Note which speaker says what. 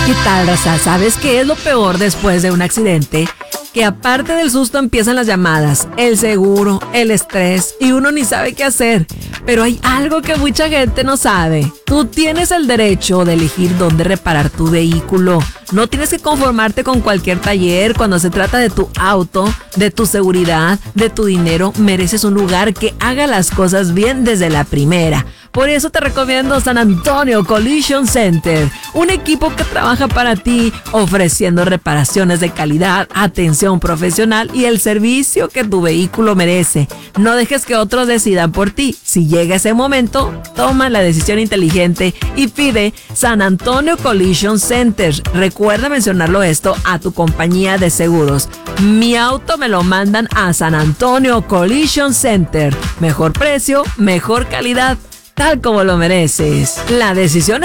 Speaker 1: ¿Qué tal, raza? ¿Sabes qué es lo peor después de un accidente? Que aparte del susto empiezan las llamadas, el seguro, el estrés y uno ni sabe qué hacer. Pero hay algo que mucha gente no sabe. Tú tienes el derecho de elegir dónde reparar tu vehículo. No tienes que conformarte con cualquier taller. Cuando se trata de tu auto, de tu seguridad, de tu dinero, mereces un lugar que haga las cosas bien desde la primera. Por eso te recomiendo San Antonio Collision Center, un equipo que trabaja para ti, ofreciendo reparaciones de calidad, atención profesional y el servicio que tu vehículo merece. No dejes que otros decidan por ti. Si llega ese momento, toma la decisión inteligente y pide San Antonio Collision Center. Recuerda mencionarlo esto a tu compañía de seguros. Mi auto me lo mandan a San Antonio Collision Center. Mejor precio, mejor calidad, tal como lo mereces. La decisión